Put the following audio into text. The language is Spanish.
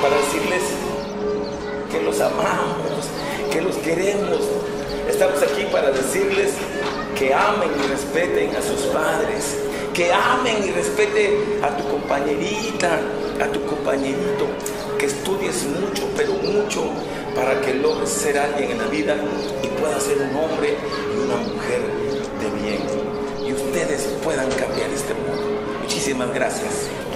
para decirles que los amamos, que los queremos. Estamos aquí para decirles que amen y respeten a sus padres, que amen y respeten a tu compañerita, a tu compañerito, que estudies mucho, pero mucho, para que logres ser alguien en la vida y puedas ser un hombre y una mujer de bien, y ustedes puedan cambiar este mundo. Muchísimas gracias.